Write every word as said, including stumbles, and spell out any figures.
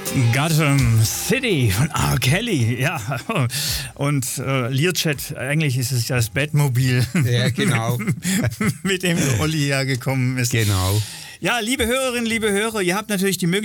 Gotham City von R. Kelly, ja. Und äh, Learjet, eigentlich ist es ja das Batmobil. Ja, genau. Mit dem Olli hergekommen ist. Genau. Ja, liebe Hörerinnen, liebe Hörer, ihr habt natürlich die Möglichkeit,